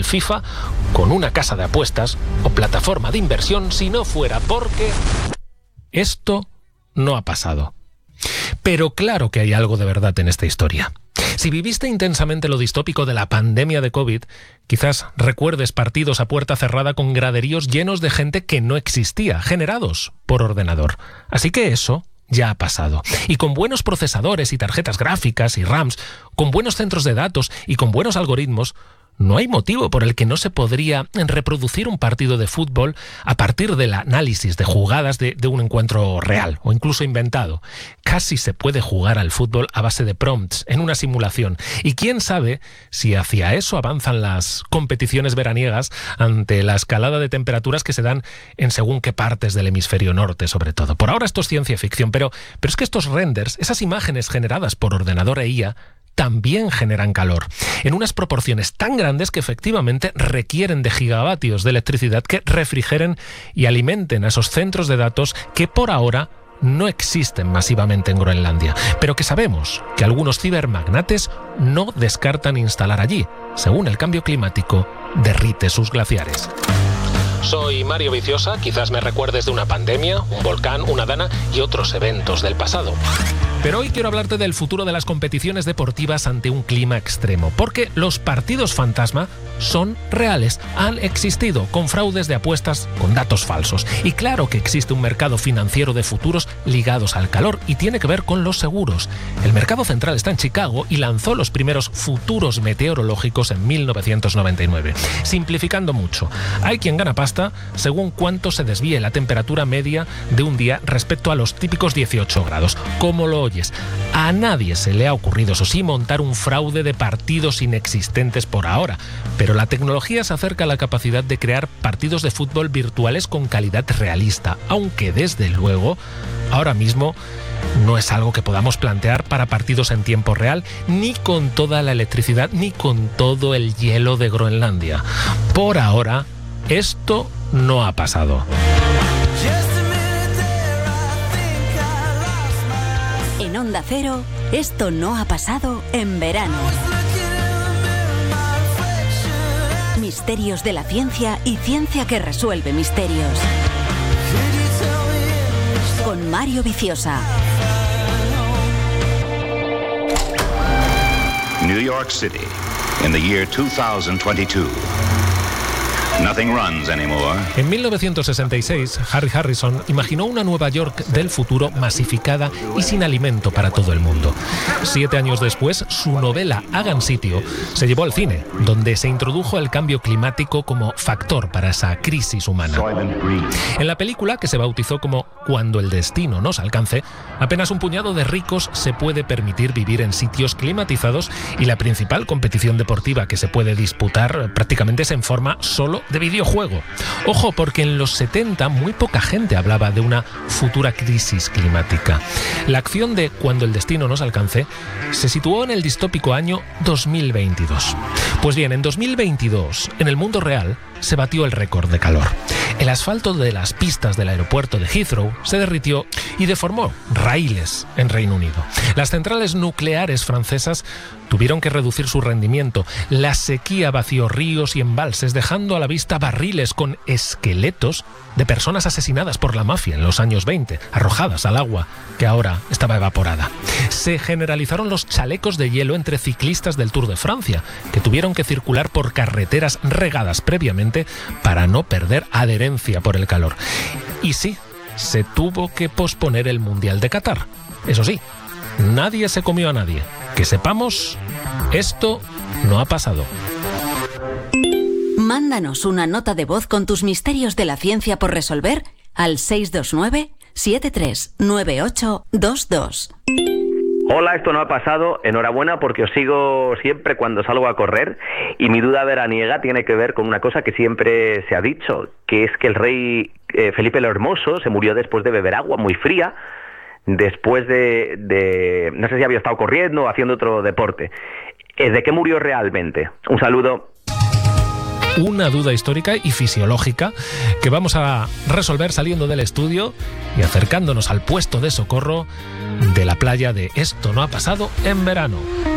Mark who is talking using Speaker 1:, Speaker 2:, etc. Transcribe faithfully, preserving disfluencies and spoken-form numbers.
Speaker 1: del FIFA con una casa de apuestas o plataforma de inversión si no fuera porque esto no ha pasado. Pero claro que hay algo de verdad en esta historia. Si viviste intensamente lo distópico de la pandemia de COVID, quizás recuerdes partidos a puerta cerrada con graderíos llenos de gente que no existía, generados por ordenador. Así que eso ya ha pasado. Y con buenos procesadores y tarjetas gráficas y RAMs, con buenos centros de datos y con buenos algoritmos, no hay motivo por el que no se podría reproducir un partido de fútbol a partir del análisis de jugadas de, de un encuentro real o incluso inventado. Casi se puede jugar al fútbol a base de prompts en una simulación. Y quién sabe si hacia eso avanzan las competiciones veraniegas ante la escalada de temperaturas que se dan en según qué partes del hemisferio norte, sobre todo. Por ahora esto es ciencia ficción, pero, pero es que estos renders, esas imágenes generadas por ordenador e I A, también generan calor, en unas proporciones tan grandes que efectivamente requieren de gigavatios de electricidad que refrigeren y alimenten a esos centros de datos que por ahora no existen masivamente en Groenlandia, pero que sabemos que algunos cibermagnates no descartan instalar allí, según el cambio climático derrite sus glaciares. Soy Mario Viciosa, quizás me recuerdes de una pandemia, un volcán, una dana y otros eventos del pasado. Pero hoy quiero hablarte del futuro de las competiciones deportivas ante un clima extremo, porque los partidos fantasma son reales, han existido con fraudes de apuestas con datos falsos. Y claro que existe un mercado financiero de futuros ligados al calor y tiene que ver con los seguros. El mercado central está en Chicago y lanzó los primeros futuros meteorológicos en mil novecientos noventa y nueve. Simplificando mucho, hay quien gana pasta según cuánto se desvíe la temperatura media de un día respecto a los típicos dieciocho grados. ¿Cómo lo oyes? A nadie se le ha ocurrido, eso sí, montar un fraude de partidos inexistentes por ahora, pero la tecnología se acerca a la capacidad de crear partidos de fútbol virtuales con calidad realista, aunque desde luego ahora mismo no es algo que podamos plantear para partidos en tiempo real, ni con toda la electricidad, ni con todo el hielo de Groenlandia. Por ahora, esto no ha pasado.
Speaker 2: En Onda Cero, esto no ha pasado en verano. Misterios de la ciencia y ciencia que resuelve misterios. Con Mario Viciosa.
Speaker 3: New York City, in the year two thousand twenty-two. Nothing runs anymore.
Speaker 1: En mil novecientos sesenta y seis, Harry Harrison imaginó una Nueva York del futuro masificada y sin alimento para todo el mundo. Siete años después, su novela Hagan sitio se llevó al cine, donde se introdujo el cambio climático como factor para esa crisis humana. En la película, que se bautizó como Cuando el destino nos alcance, apenas un puñado de ricos se puede permitir vivir en sitios climatizados y la principal competición deportiva que se puede disputar prácticamente es en forma solo de videojuego. Ojo, porque en los setenta muy poca gente hablaba de una futura crisis climática. La acción de Cuando el destino nos alcance se situó en el distópico año dos mil veintidós. Pues bien, en dos mil veintidós, en el mundo real, se batió el récord de calor. El asfalto de las pistas del aeropuerto de Heathrow se derritió y deformó raíles en Reino Unido. Las centrales nucleares francesas tuvieron que reducir su rendimiento. La sequía vació ríos y embalses, dejando a la vista barriles con esqueletos de personas asesinadas por la mafia en los años veinte, arrojadas al agua, que ahora estaba evaporada. Se generalizaron los chalecos de hielo entre ciclistas del Tour de Francia, que tuvieron que circular por carreteras regadas previamente para no perder adherencia por el calor. Y sí, se tuvo que posponer el Mundial de Qatar. Eso sí, nadie se comió a nadie. Que sepamos, esto no ha pasado.
Speaker 2: Mándanos una nota de voz con tus misterios de la ciencia por resolver al seis dos nueve, siete tres nueve ocho dos dos.
Speaker 4: Hola, esto no ha pasado. Enhorabuena porque os sigo siempre cuando salgo a correr y mi duda veraniega tiene que ver con una cosa que siempre se ha dicho, que es que el rey eh, Felipe el Hermoso se murió después de beber agua muy fría, después de, de no sé si había estado corriendo o haciendo otro deporte. ¿De qué murió realmente? Un saludo.
Speaker 1: Una duda histórica y fisiológica que vamos a resolver saliendo del estudio y acercándonos al puesto de socorro de la playa de Esto no ha pasado en verano.